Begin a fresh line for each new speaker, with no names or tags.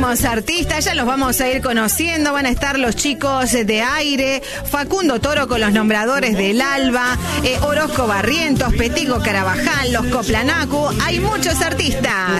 muchísimos artistas, ya los vamos a ir conociendo. Van a estar los chicos de Aire, Facundo Toro con los nombradores del Alba, Orozco Barrientos, Petigo Carabajal, los Coplanacu. Hay muchos artistas.